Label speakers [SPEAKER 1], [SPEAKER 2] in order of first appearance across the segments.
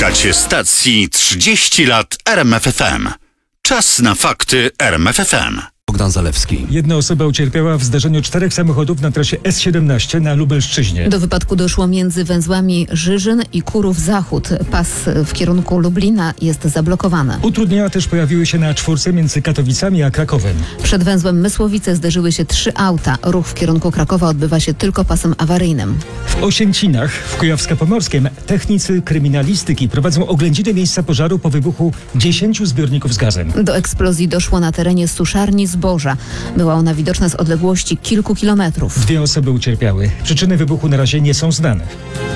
[SPEAKER 1] Słuchacie stacji 30 lat RMF FM. Czas na fakty RMF FM.
[SPEAKER 2] Bogdan Zalewski.
[SPEAKER 3] Jedna osoba ucierpiała w zdarzeniu 4 samochodów na trasie S17 na Lubelszczyźnie.
[SPEAKER 4] Do wypadku doszło między węzłami Żyżyn i Kurów-Zachód. Pas w kierunku Lublina jest zablokowany.
[SPEAKER 3] Utrudnienia też pojawiły się na A4 między Katowicami a Krakowem.
[SPEAKER 4] Przed węzłem Mysłowice zderzyły się 3 auta. Ruch w kierunku Krakowa odbywa się tylko pasem awaryjnym.
[SPEAKER 3] W Osięcinach w Kujawsko-Pomorskiem technicy kryminalistyki prowadzą oględziny miejsca pożaru po wybuchu 10 zbiorników z gazem.
[SPEAKER 4] Do eksplozji doszło na terenie suszarni zboża. Była ona widoczna z odległości kilku kilometrów.
[SPEAKER 3] 2 osoby ucierpiały. Przyczyny wybuchu na razie nie są znane.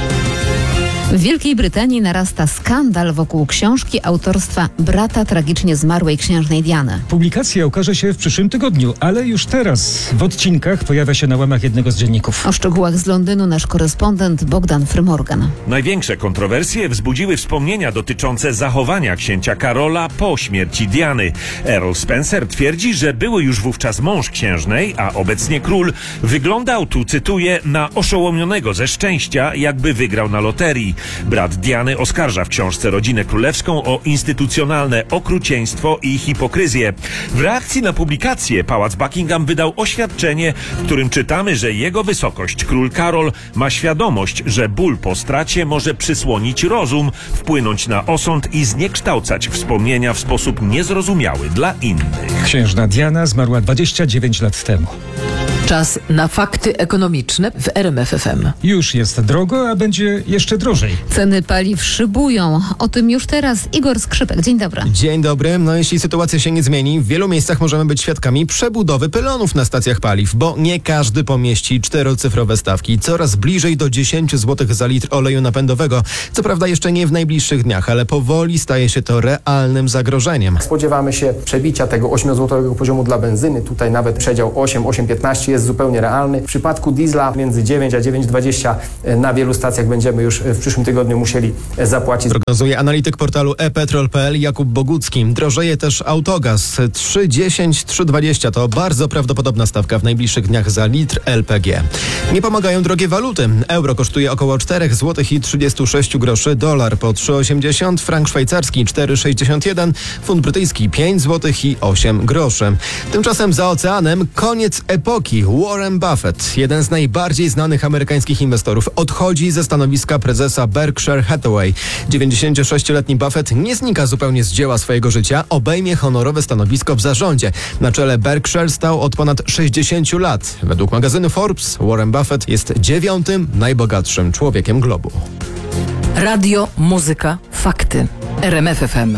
[SPEAKER 4] W Wielkiej Brytanii narasta skandal wokół książki autorstwa brata tragicznie zmarłej księżnej Diany.
[SPEAKER 3] Publikacja ukaże się w przyszłym tygodniu, ale już teraz w odcinkach pojawia się na łamach jednego z dzienników.
[SPEAKER 4] O szczegółach z Londynu nasz korespondent Bogdan Frymorgan.
[SPEAKER 5] Największe kontrowersje wzbudziły wspomnienia dotyczące zachowania księcia Karola po śmierci Diany. Earl Spencer twierdzi, że były już wówczas mąż księżnej, a obecnie król, wyglądał, tu cytuję, na oszołomionego ze szczęścia, jakby wygrał na loterii. Brat Diany oskarża w książce rodzinę królewską o instytucjonalne okrucieństwo i hipokryzję. W reakcji na publikację Pałac Buckingham wydał oświadczenie, w którym czytamy, że jego wysokość, król Karol, ma świadomość, że ból po stracie może przysłonić rozum, wpłynąć na osąd i zniekształcać wspomnienia w sposób niezrozumiały dla innych.
[SPEAKER 3] Księżna Diana zmarła 29 lat temu.
[SPEAKER 6] Czas na fakty ekonomiczne w RMF FM.
[SPEAKER 3] Już jest drogo, a będzie jeszcze drożej.
[SPEAKER 4] Ceny paliw szybują. O tym już teraz Igor Skrzypek. Dzień dobry.
[SPEAKER 2] Dzień dobry. No jeśli sytuacja się nie zmieni, w wielu miejscach możemy być świadkami przebudowy pylonów na stacjach paliw, bo nie każdy pomieści 4-cyfrowe stawki. Coraz bliżej do 10 zł za litr oleju napędowego. Co prawda jeszcze nie w najbliższych dniach, ale powoli staje się to realnym zagrożeniem.
[SPEAKER 7] Spodziewamy się przebicia tego 8-złotowego poziomu dla benzyny. Tutaj nawet przedział 8,15 jest zupełnie realny. W przypadku diesla między 9 a 9,20 na wielu stacjach będziemy już w przyszłym tygodniu musieli zapłacić.
[SPEAKER 2] Prognozuje analityk portalu ePetrol.pl Jakub Bogucki. Drożeje też autogaz. 3,10, 3,20 to bardzo prawdopodobna stawka w najbliższych dniach za litr LPG. Nie pomagają drogie waluty. Euro kosztuje około 4 zł i 36 groszy, dolar po 3,80, frank szwajcarski 4,61, funt brytyjski 5 zł i 8 groszy. Tymczasem za oceanem koniec epoki. Warren Buffett, jeden z najbardziej znanych amerykańskich inwestorów, odchodzi ze stanowiska prezesa Berkshire Hathaway. 96-letni Buffett nie znika zupełnie z dzieła swojego życia, obejmie honorowe stanowisko w zarządzie. Na czele Berkshire stał od ponad 60 lat. Według magazynu Forbes Warren Buffett jest 9. najbogatszym człowiekiem globu.
[SPEAKER 6] Radio, muzyka, fakty. RMF FM.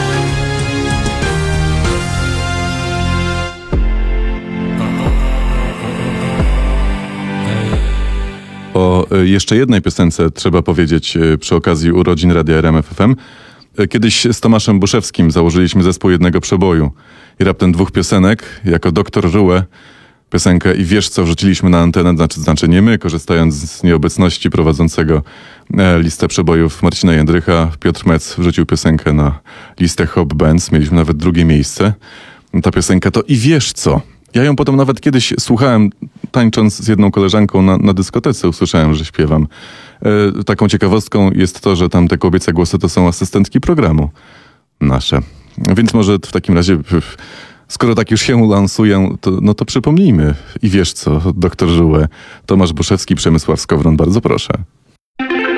[SPEAKER 8] O jeszcze jednej piosence trzeba powiedzieć przy okazji urodzin Radia RMF FM. Kiedyś z Tomaszem Buszewskim założyliśmy zespół jednego przeboju i raptem 2 piosenek, jako Doktor Żułę, piosenkę I wiesz co wrzuciliśmy na antenę, znaczy nie my, korzystając z nieobecności prowadzącego listę przebojów Marcina Jędrycha, Piotr Mec wrzucił piosenkę na listę Hop Bands, mieliśmy nawet 2. miejsce. Ta piosenka to I wiesz co. Ja ją potem nawet kiedyś słuchałem, tańcząc z jedną koleżanką na dyskotece, usłyszałem, że śpiewam. Taką ciekawostką jest to, że tam te kobiece głosy to są asystentki programu nasze. Więc może w takim razie, skoro tak już się lansuję, to przypomnijmy. I wiesz co, Doktor Żułę, Tomasz Buszewski, Przemysław Skowron, bardzo proszę.